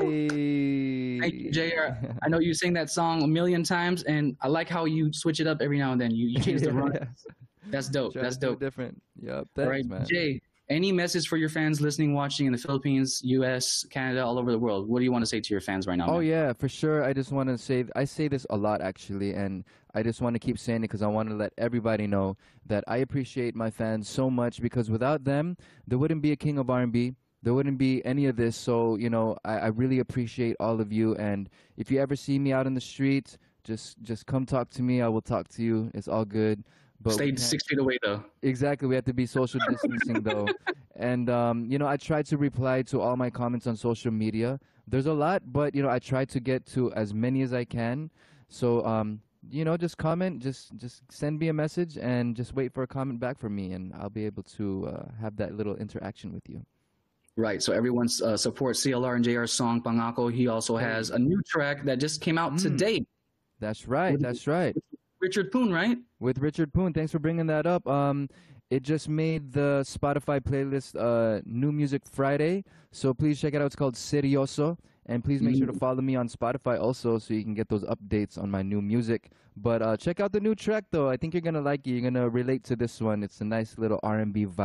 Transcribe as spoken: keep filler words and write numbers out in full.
Thank you, J R. Hey. I know you sing that song a million times, and I like how you switch it up every now and then. You, you change the Yeah, run. yeah. That's dope. Try to That's do it dope. different. Yep. All right, Thanks, man. Jay, any message for your fans listening, watching in the Philippines, U S, Canada, all over the world? What do you want to say to your fans right now, Oh man? yeah, for sure. I just want to say I say this a lot actually, and I just want to keep saying it because I want to let everybody know that I appreciate my fans so much because without them, there wouldn't be a King of R and B. There wouldn't be any of this. So you know, I, I really appreciate all of you. And if you ever see me out in the street, just just come talk to me. I will talk to you. It's all good. But we Stay can't. six feet away, though. Exactly, we have to be social distancing though. And um, you know, I try to reply to all my comments on social media. There's a lot, but you know, I try to get to as many as I can. So um, you know, just comment, just just send me a message and just wait for a comment back from me and I'll be able to uh, have that little interaction with you. Right. So everyone uh, supports C L R and J R's song Pangako. He also has Hey. a new track that just came out Mm, today that's right, with that's right. Richard Poon, right? With Richard Poon. Thanks for bringing that up. Um, it just made the Spotify playlist uh, New Music Friday. So please check it out. It's called Serioso. And please make sure to Mm. follow me on Spotify also so you can get those updates on my new music. But uh, check out the new track though. I think you're going to like it. You're going to relate to this one. It's a nice little R and B vibe.